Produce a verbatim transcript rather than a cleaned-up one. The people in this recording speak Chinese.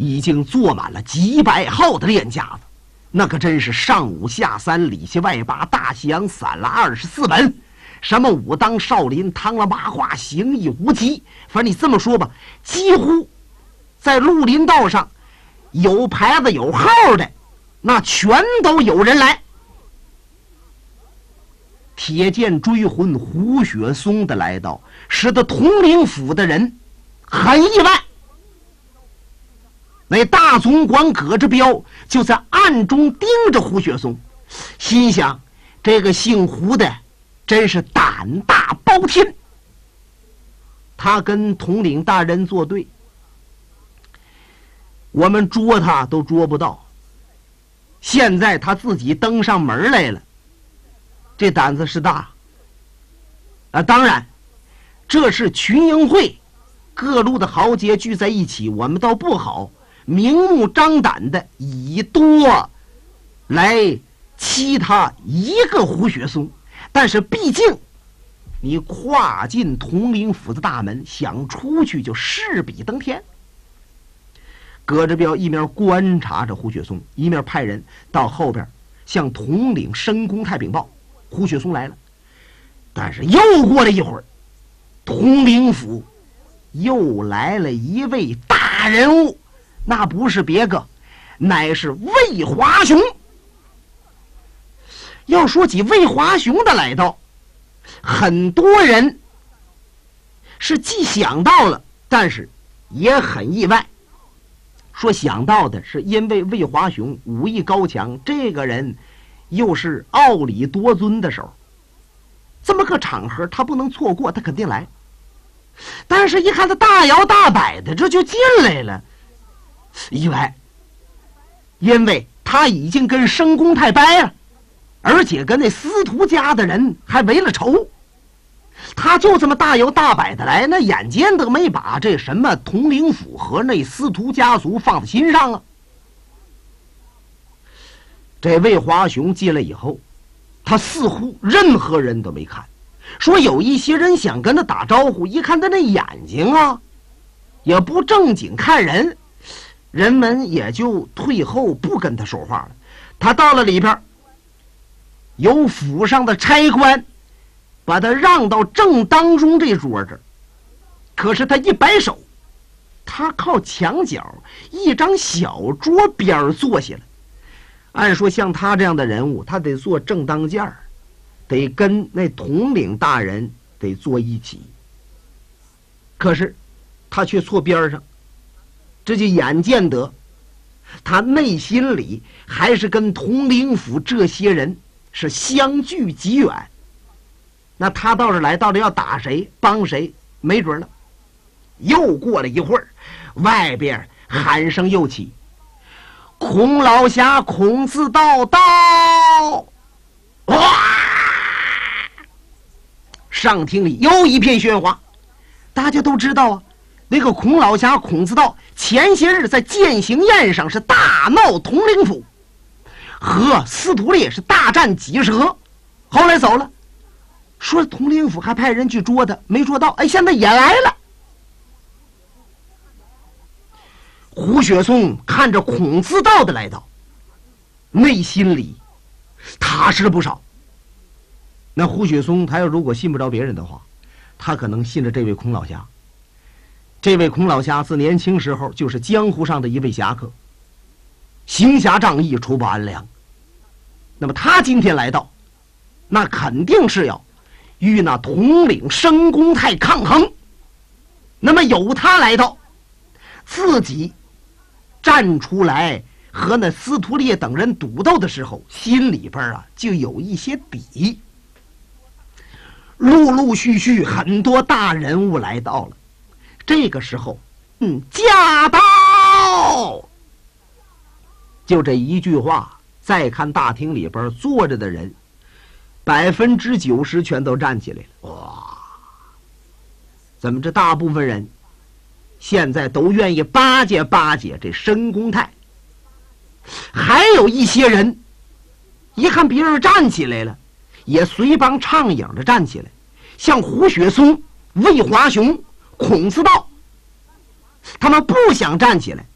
已经坐满了几百号的练家子，那可真是上五下三，里下外八，大西洋散了二十四本，什么武当、少林、唐了麻花、形意、无极，反正你这么说吧，几乎在绿林道上有牌子有号的，那全都有人来。铁剑追魂胡雪松的来到，使得统领府的人很意外。那大总管葛志彪就在暗中盯着胡雪松，心想这个姓胡的真是胆大包天。他跟统领大人作对，我们捉他都捉不到，现在他自己登上门来了，这胆子是大啊！当然这是群英会，各路的豪杰聚在一起，我们倒不好明目张胆的以多来欺他一个胡雪松，但是毕竟你跨进统领府的大门，想出去就势比登天。葛志彪一面观察着胡雪松，一面派人到后边向统领申公泰禀报胡雪松来了。但是又过了一会儿，统领府又来了一位大人物，那不是别个，乃是魏华雄。要说起魏华雄的来到，很多人是既想到了，但是也很意外。说想到的是因为魏华雄武艺高强，这个人又是傲礼多尊的手，这么个场合他不能错过，他肯定来。但是一看他大摇大摆的这就进来了，意外，因为他已经跟申公泰掰了，而且跟那司徒家的人还为了仇，他就这么大摇大摆的来，那眼见都没把这什么统领府和那司徒家族放在心上啊。这魏华雄进来以后，他似乎任何人都没看，说有一些人想跟他打招呼，一看他那眼睛啊也不正经看人，人们也就退后不跟他说话了。他到了里边，由府上的差官把他让到正当中这桌子，可是他一摆手，他靠墙角一张小桌边坐下了。按说像他这样的人物，他得坐正当间儿，得跟那统领大人得坐一起，可是他却坐边上，这就眼见得他内心里还是跟统领府这些人是相距极远。那他到这来，到底要打谁帮谁没准了。又过了一会儿，外边喊声又起，孔老侠孔自道到！哇！上厅里又一片喧哗。大家都知道啊，那个孔老侠孔自道前些日在践行宴上是大闹统领府，和司徒烈是大战几十合，后来走了。说统领府还派人去捉他，没捉到，哎，现在也来了。胡雪松看着孔自道的来到，内心里踏实了不少。那胡雪松他要如果信不着别人的话，他可能信着这位孔老侠。这位孔老侠自年轻时候就是江湖上的一位侠客，行侠仗义，除暴安良。那么他今天来到，那肯定是要与那统领申公泰抗衡。那么有他来到，自己站出来和那司徒烈等人赌斗的时候，心里边啊就有一些底。陆陆续续很多大人物来到了，这个时候嗯，驾到，就这一句话，再看大厅里边坐着的人百分之九十全都站起来了。哇，怎么这大部分人现在都愿意巴结巴结这申公泰，还有一些人一看别人站起来了，也随帮唱影的站起来，像胡雪松、魏华雄、孔自道，他们不想站起来，